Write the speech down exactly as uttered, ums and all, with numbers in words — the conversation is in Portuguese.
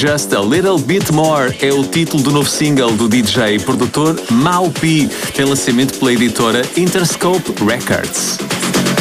Just a Little Bit More é o título do novo single do D J e produtor Mau P, tem lançamento pela editora Interscope Records.